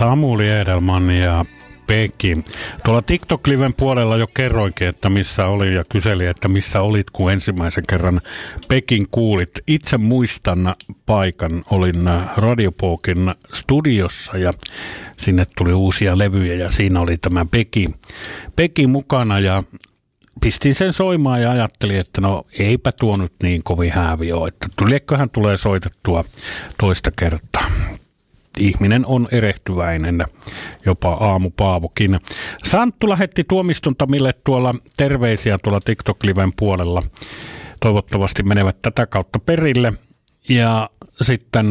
Samuli Edelman ja Peki. Tuolla TikTok-liven puolella jo kerroinkin, että missä oli ja kyseli, että missä olit, kun ensimmäisen kerran Pekin kuulit. Itse muistan paikan, olin Radiopokin studiossa ja sinne tuli uusia levyjä ja siinä oli tämä Peki mukana ja pistin sen soimaan ja ajattelin, että no eipä tuo nyt niin kovin häävi ole, että lieköhän tulee soitettua toista kertaa. Ihminen on erehtyväinen, jopa aamupaavokin. Santtu lähetti Tuomiston Tamille tuolla terveisiä tuolla TikTok-liven puolella. Toivottavasti menevät tätä kautta perille. Ja sitten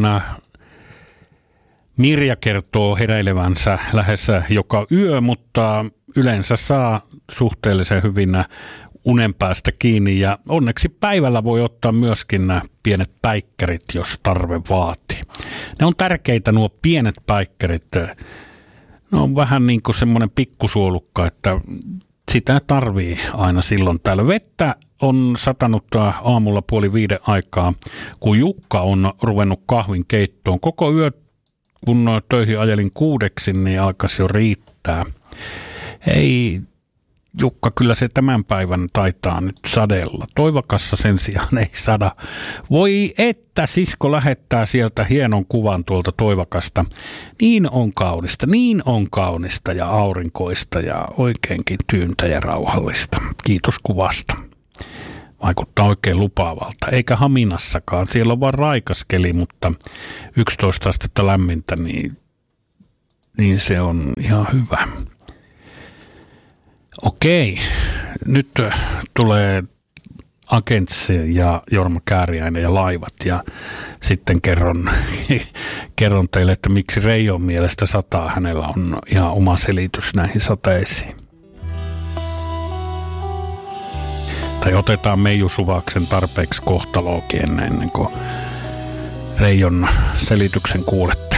Mirja kertoo heräilevänsä lähes joka yö, mutta yleensä saa suhteellisen hyvin unen päästä kiinni ja onneksi päivällä voi ottaa myöskin nämä pienet päikkärit, jos tarve vaatii. Ne on tärkeitä nuo pienet päikkärit. Ne on vähän niin kuin semmoinen pikkusuolukka, että sitä tarvii aina silloin täällä. Vettä on satanut aamulla 4:30 aikaa, kun Jukka on ruvennut kahvin keittoon. Koko yö, kun töihin ajelin 6, niin alkaisi jo riittää. Ei, Jukka, kyllä se tämän päivän taitaa nyt sadella. Toivakassa sen sijaan ei sada. Voi että sisko lähettää sieltä hienon kuvan tuolta Toivakasta. Niin on kaunista ja aurinkoista ja oikeinkin tyyntä ja rauhallista. Kiitos kuvasta. Vaikuttaa oikein lupaavalta. Eikä Haminassakaan. Siellä on vaan raikaskeli, mutta 11 astetta lämmintä, niin se on ihan hyvä. Okei, nyt tulee Agentsi ja Jorma Kääriäinen ja laivat ja sitten kerron teille, että miksi Reijon mielestä sataa. Hänellä on ihan oma selitys näihin sateisiin. Tai otetaan Meiju Suvaksen tarpeeksi kohtaloakin ennen kuin Reijon selityksen kuulette.